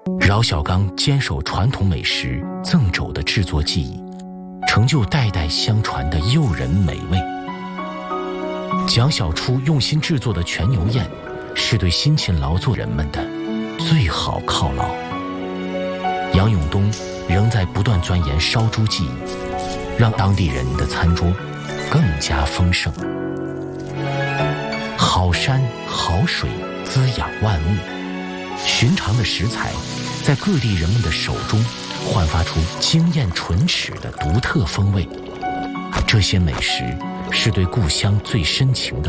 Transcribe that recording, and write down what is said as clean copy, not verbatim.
饶小刚坚守传统美食赠肘的制作技艺，成就代代相传的诱人美味。蒋小初用心制作的全牛宴，是对辛勤劳作人们的最好犒劳。杨永东仍在不断钻研烧猪技艺，让当地人的餐桌更加丰盛。好山好水滋养万物，寻常的食材在各地人们的手中焕发出惊艳唇齿的独特风味。这些美食是对故乡最深情的